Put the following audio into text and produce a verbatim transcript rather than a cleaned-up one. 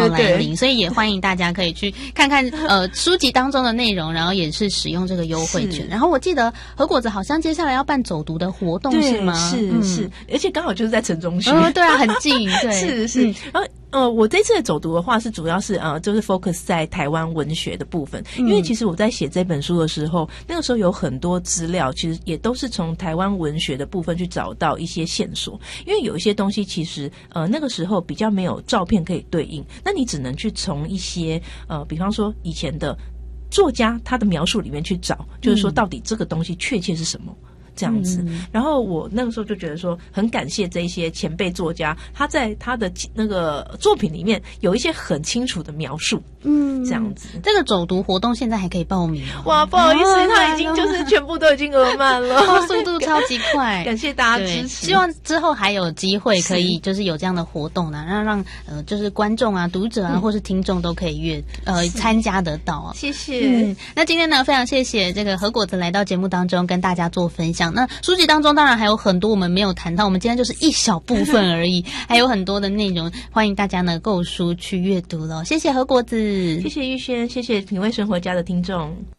要来临，所以也欢迎大家可以去看看呃书籍当中的内容，然后也是使用这个优惠券。然后我记得和果子好像接下来要办走读的活动是吗？ 是、嗯、是，而且刚好就是在城中区。 哦，对啊，很近，对， 是是。嗯、然后呃，我这次的走读的话是主要是呃，就是 focus 在台湾文学的部分，因为其实我在写这本书的时候，那个时候有很多资料，其实也都是从台湾文学的部分去找到一些线索。因为有一些东西其实呃那个时候比较没有照片可以对应，那你只能去从一些呃，比方说以前的作家他的描述里面去找，就是说到底这个东西确切是什么。这样子，然后我那个时候就觉得说，很感谢这些前辈作家，他在他的那个作品里面有一些很清楚的描述，嗯，这样子。 这个走读活动现在还可以报名吗？ 哇，不好意思，他已经就是全部都已经额满了， 哦，速度超级快， 感谢大家支持。 希望之后还有机会可以就是有这样的活动呢，让让呃就是观众啊、读者啊、嗯、或是听众都可以阅呃参加得到啊。 谢谢。 嗯，那今天呢，非常谢谢这个和果子来到节目当中跟大家做分享。那书籍当中当然还有很多我们没有谈到，我们今天就是一小部分而已，还有很多的内容，欢迎大家呢购书去阅读了。谢谢和果子， 谢谢玉轩，谢谢品味生活家的听众。